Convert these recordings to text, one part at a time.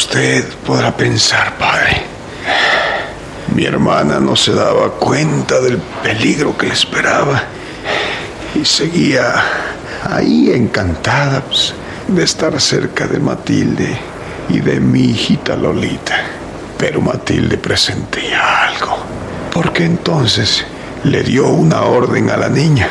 Usted podrá pensar, padre, mi hermana no se daba cuenta del peligro que le esperaba y seguía ahí encantada, pues, de estar cerca de Matilde y de mi hijita Lolita. Pero Matilde presentía algo, porque entonces le dio una orden a la niña.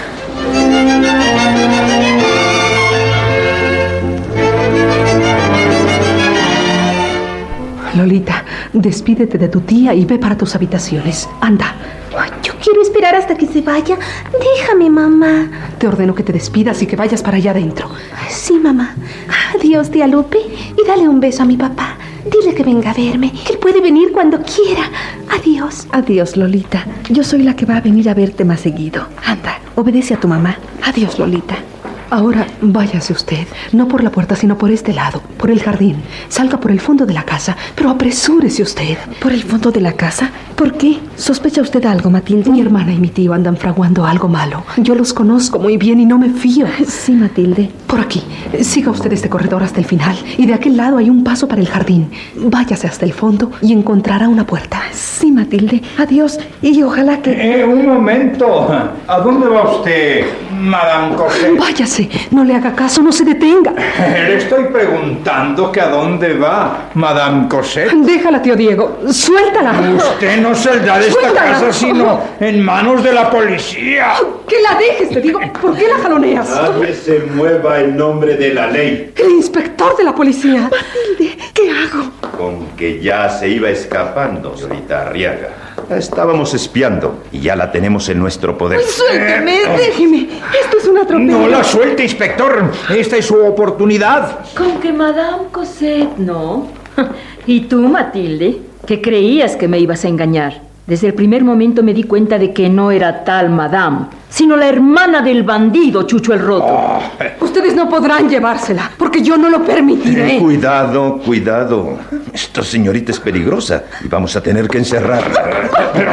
Lolita, despídete de tu tía y ve para tus habitaciones. Anda. Ay, yo quiero esperar hasta que se vaya. Déjame, mamá. Te ordeno que te despidas y que vayas para allá adentro. Sí, mamá. Adiós, tía Lupe. Y dale un beso a mi papá. Dile que venga a verme, que él puede venir cuando quiera. Adiós. Adiós, Lolita. Yo soy la que va a venir a verte más seguido. Anda, obedece a tu mamá. Adiós, Lolita. Ahora váyase usted, no por la puerta, sino por este lado, por el jardín. Salga por el fondo de la casa, pero apresúrese usted. ¿Por el fondo de la casa? ¿Por qué? ¿Sospecha usted algo, Matilde? Mi hermana y mi tío andan fraguando algo malo. Yo los conozco muy bien y no me fío. Sí, Matilde. Por aquí. Siga usted este corredor hasta el final. Y de aquel lado hay un paso para el jardín. Váyase hasta el fondo y encontrará una puerta. Sí, Matilde. Adiós. Y ojalá que... Un momento. ¿A dónde va usted, Madame Cosette? Váyase. No le haga caso, no se detenga. Le estoy preguntando que a dónde va, Madame Cosette. Déjala, tío Diego. Suéltala. Usted no saldrá de esta casa sino en manos de la policía. Que la dejes, te digo. ¿Por qué la jaloneas? Nadie se mueva en nombre de la ley. El inspector de la policía. Matilde, ¿qué hago? Con que ya se iba escapando, señorita Arriaga. La estábamos espiando y ya la tenemos en nuestro poder. Suélteme, déjeme. Esto es un atropello. No la suelte, inspector. Esta es su oportunidad. Con que Madame Cosette, ¿no? ¿Y tú, Matilde? ¿Que creías que me ibas a engañar? Desde el primer momento me di cuenta de que no era tal Madame, sino la hermana del bandido Chucho el Roto. Ustedes no podrán llevársela, porque yo no lo permitiré. Cuidado, cuidado. Esta señorita es peligrosa y vamos a tener que encerrarla.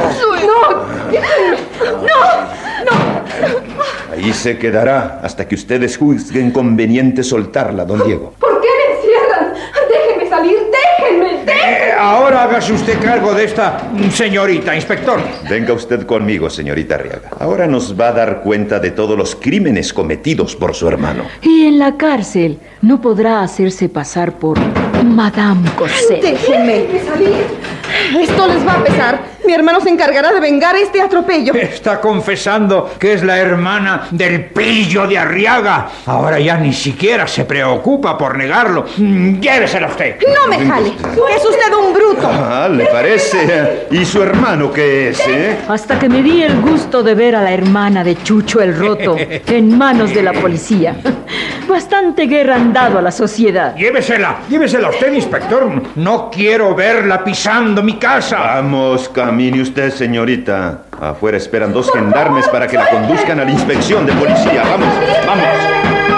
¡No! Ahí se quedará hasta que ustedes juzguen conveniente soltarla, don Diego. ¿Por qué me encierran? Déjenme salir, déjenme. Ahora hágase usted cargo de esta señorita, inspector. Venga usted conmigo, señorita Arriaga. Ahora nos va a dar cuenta de todos los crímenes cometidos por su hermano. Y en la cárcel no podrá hacerse pasar por Madame Cosette. Déjenme salir. Esto les va a pesar. Mi hermano se encargará de vengar este atropello. Está confesando que es la hermana del pillo de Arriaga. Ahora ya ni siquiera se preocupa por negarlo. Llévesela usted. No me jale. Es usted un bruto. ¿Le parece? ¿Y su hermano qué es, Hasta que me di el gusto de ver a la hermana de Chucho el Roto en manos de la policía. Bastante guerra han dado a la sociedad. Llévesela usted, inspector. No quiero verla pisando mi casa. Vamos, camine usted, señorita. Afuera esperan 2 gendarmes para que la conduzcan a la inspección de policía. Vamos, vamos.